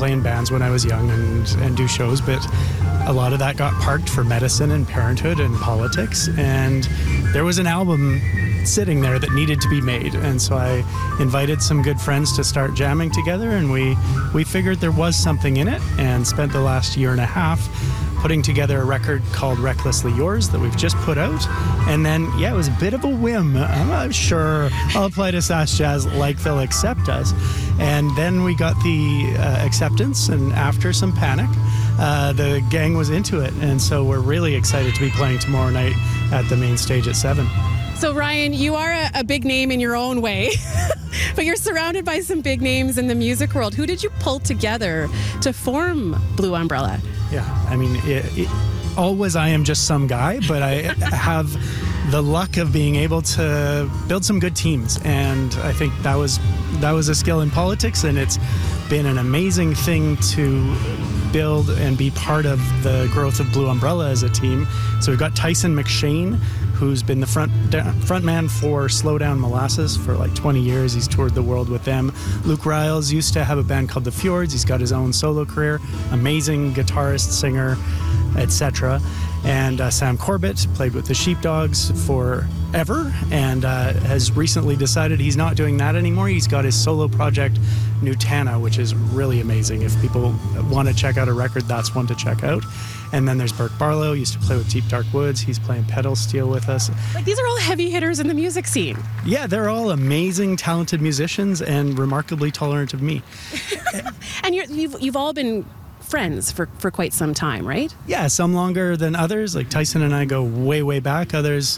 play in bands when I was young and do shows, but a lot of that got parked for medicine and parenthood and politics. And there was an album sitting there that needed to be made. And so I invited some good friends to start jamming together, and we figured there was something in it, and spent the last year and a half putting together a record called Recklessly Yours that we've just put out. And then, yeah, it was a bit of a whim. I'm not sure I'll apply to Sask Jazz like they'll accept us. And then we got the acceptance, and after some panic, the gang was into it. And so we're really excited to be playing tomorrow night at the main stage at 7. So Ryan, you are a big name in your own way, but you're surrounded by some big names in the music world. Who did you pull together to form Blue Umbrella? Yeah, I mean, always I am just some guy, but I have the luck of being able to build some good teams. And I think that was a skill in politics, and it's been an amazing thing to build and be part of the growth of Blue Umbrella as a team. So we've got Tyson McShane, who's been the front man for Slow Down Molasses for like 20 years. He's toured the world with them. Luke Riles used to have a band called The Fjords. He's got his own solo career. Amazing guitarist, singer, etc. And Sam Corbett played with the Sheepdogs forever, and has recently decided he's not doing that anymore. He's got his solo project, Nutana, which is really amazing. If people want to check out a record, that's one to check out. And then there's Burke Barlow, used to play with Deep Dark Woods. He's playing pedal steel with us. Like, these are all heavy hitters in the music scene. Yeah, they're all amazing, talented musicians and remarkably tolerant of me. And you've all been friends for quite some time, right? Yeah, some longer than others. Like Tyson and I go way, way back. Others,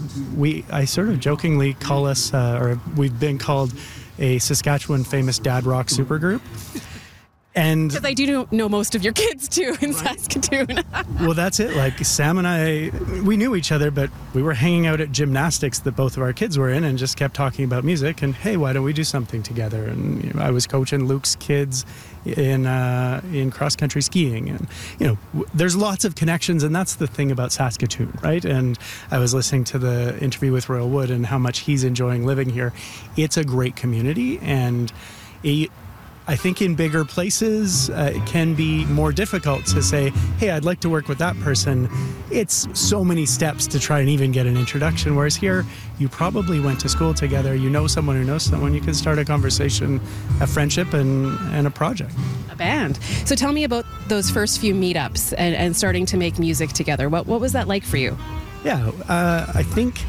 I sort of jokingly call us, or we've been called a Saskatchewan famous dad rock supergroup. And because I do know most of your kids too in Saskatoon. Well, that's it. Like Sam and I, we knew each other, but we were hanging out at gymnastics that both of our kids were in, and just kept talking about music. And hey, why don't we do something together? And I was coaching Luke's kids in cross country skiing, and there's lots of connections, and that's the thing about Saskatoon, right? And I was listening to the interview with Royal Wood and how much he's enjoying living here. It's a great community, and I think in bigger places, it can be more difficult to say, hey, I'd like to work with that person. It's so many steps to try and even get an introduction. Whereas here, you probably went to school together. You know someone who knows someone. You can start a conversation, a friendship, and a project. A band. So tell me about those first few meetups and starting to make music together. What was that like for you? Yeah, I think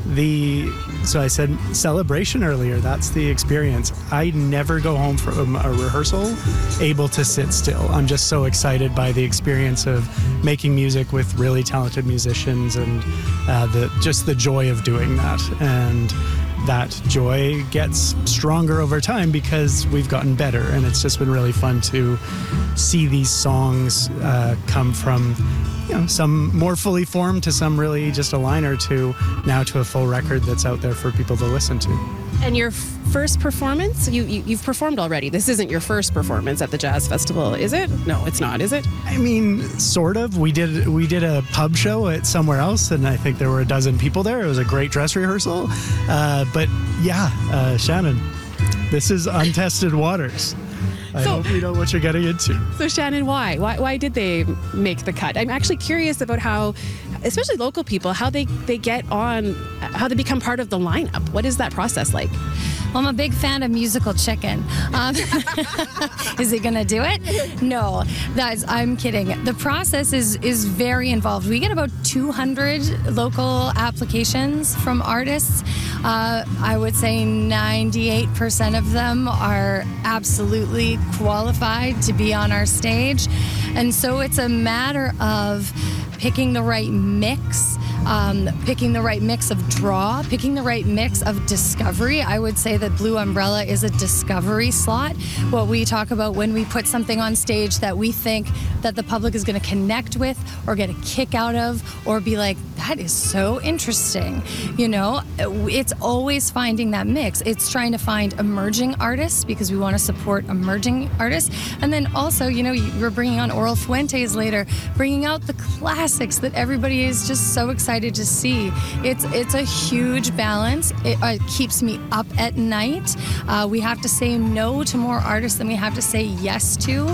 so I said celebration earlier, that's the experience. I never go home from a rehearsal able to sit still. I'm just so excited by the experience of making music with really talented musicians, and just the joy of doing that. And that joy gets stronger over time because we've gotten better, and it's just been really fun to see these songs come from some more fully formed to some really just a line or two, now to a full record that's out there for people to listen to. And your first performance, you've performed already. This isn't your first performance at the Jazz Festival, is it? No, it's not, is it? I mean, sort of. We did a pub show at somewhere else, and I think there were a dozen people there. It was a great dress rehearsal. But yeah, Shannon, this is untested waters. I hope you know what you're getting into. So Shannon, why did they make the cut? I'm actually curious about how, especially local people, how they get on, how they become part of the lineup. What is that process like? Well, I'm a big fan of Musical Chicken. Is he going to do it? No, I'm kidding. The process is very involved. We get about 200 local applications from artists. I would say 98% of them are absolutely qualified to be on our stage. And so it's a matter of picking the right mix, picking the right mix of draw, picking the right mix of discovery. I would say that Blue Umbrella is a discovery slot. What we talk about when we put something on stage that we think that the public is going to connect with or get a kick out of or be like, that is so interesting. It's always finding that mix. It's trying to find emerging artists because we want to support emerging artists. And then also, we're bringing on Oral Fuentes later, bringing out the classics that everybody is just so excited to see. It's a huge balance. It keeps me up at night. We have to say no to more artists than we have to say yes to.